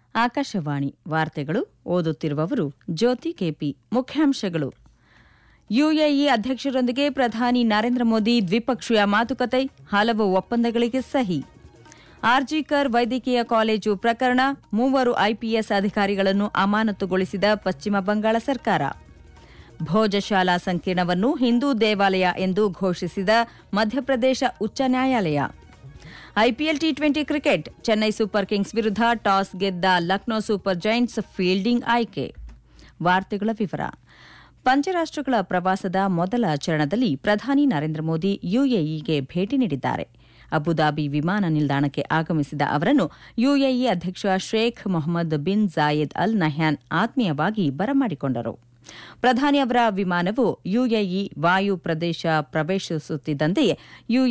ಆಕಾಶವಾಣಿ ವಾರ್ತೆಗಳು ಓದುತ್ತಿರುವವರು ಜ್ಯೋತಿ ಕೆಪಿ. ಮುಖ್ಯಾಂಶಗಳು. ಯುಎಇ ಅಧ್ಯಕ್ಷರೊಂದಿಗೆ ಪ್ರಧಾನಿ ನರೇಂದ್ರ ಮೋದಿ ದ್ವಿಪಕ್ಷೀಯ ಮಾತುಕತೆ, ಹಲವು ಒಪ್ಪಂದಗಳಿಗೆ ಸಹಿ. ಆರ್ಜಿಕರ್ ವೈದ್ಯಕೀಯ ಕಾಲೇಜು ಪ್ರಕರಣ, 3 ಐಪಿಎಸ್ ಅಧಿಕಾರಿಗಳನ್ನು ಅಮಾನತುಗೊಳಿಸಿದ ಪಶ್ಚಿಮ ಬಂಗಾಳ ಸರ್ಕಾರ. ಭೋಜಶಾಲಾ ಸಂಕೀರ್ಣವನ್ನು ಹಿಂದೂ ದೇವಾಲಯ ಎಂದು ಘೋಷಿಸಿದ ಮಧ್ಯಪ್ರದೇಶ ಉಚ್ಚ ನ್ಯಾಯಾಲಯ. IPL T20 cricket, Chennai super Kings ವಿರುದ್ಧ ಟಾಸ್ ಗೆದ್ದ ಲಕ್ನೋ ಸೂಪರ್ ಜೈಂಟ್ಸ್ ಫೀಲ್ಡಿಂಗ್ ಆಯ್ಕೆ. ವಾರ್ತೆಗಳ ವಿವರ. ಪಂಚರಾಷ್ಟಗಳ ಪ್ರವಾಸದ ಮೊದಲ ಚರಣದಲ್ಲಿ ಪ್ರಧಾನಿ ನರೇಂದ್ರ ಮೋದಿ ಯುಎಇಗೆ ಭೇಟಿ ನೀಡಿದ್ದಾರೆ. ಅಬುದಾಬಿ ವಿಮಾನ ನಿಲ್ದಾಣಕ್ಕೆ ಆಗಮಿಸಿದ ಅವರನ್ನು ಯುಎಇ ಅಧ್ಯಕ್ಷ Sheikh Mohammed bin Zayed Al Nahyan ಆತ್ಮೀಯವಾಗಿ ಬರಮಾಡಿಕೊಂಡರು. ಪ್ರಧಾನಿ ಅವರ ವಿಮಾನವು ಯುಎಇ ವಾಯು ಪ್ರದೇಶ ಪ್ರವೇಶಿಸುತ್ತಿದ್ದಂತೆಯೇ